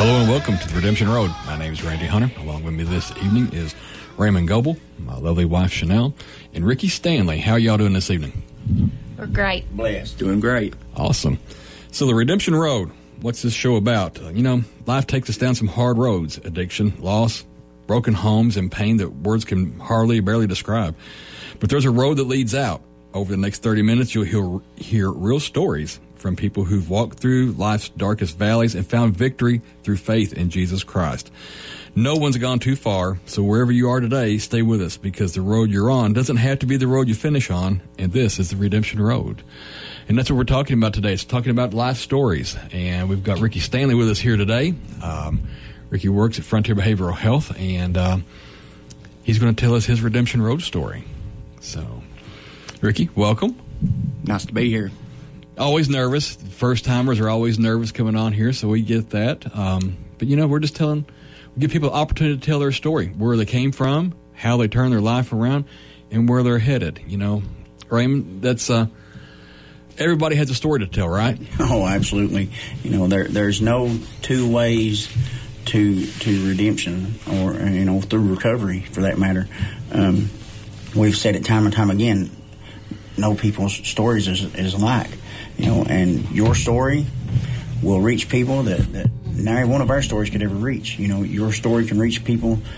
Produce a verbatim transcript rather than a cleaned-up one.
Hello and welcome to the Redemption Road. My name is Randy Hunter. Along with me this evening is Raymond Goebel, my lovely wife Chanel, and Ricky Stanley. How are y'all doing this evening? We're great. Blessed. Doing great. Awesome. So the Redemption Road, what's this show about? Uh, you know, life takes us down some hard roads. Addiction, loss, broken homes, and pain that words can hardly or barely describe. But there's a road that leads out. Over the next thirty minutes, you'll hear, hear real stories from people who've walked through life's darkest valleys and found victory through faith in Jesus Christ. No one's gone too far, so wherever you are today, stay with us, because the road you're on doesn't have to be the road you finish on, and this is the Redemption Road. And that's what we're talking about today. It's talking about life stories, and we've got Ricky Stanley with us here today. Um, Ricky works at Frontier Behavioral Health, and uh, he's going to tell us his Redemption Road story. So, Ricky, welcome. Nice to be here. Always nervous. First-timers are always nervous coming on here, so we get that. Um, but, you know, we're just telling, we give people the opportunity to tell their story, where they came from, how they turned their life around, and where they're headed. You know, Raymond, that's, uh, everybody has a story to tell, right? Oh, absolutely. You know, there there's no two ways to to redemption, or, you know, through recovery, for that matter. Um, we've said it time and time again, no people's stories is, is alike. You know, and your story will reach people that, that not every one of our stories could ever reach. You know, your story can reach people